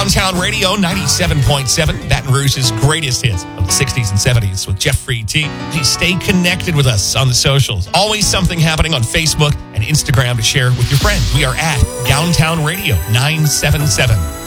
Downtown Radio 97.7, Baton Rouge's greatest hits of the 60s and 70s with Jeffrey T. Hey, stay connected with us on the socials. Always something happening on Facebook and Instagram to share with your friends. We are at Downtown Radio 977.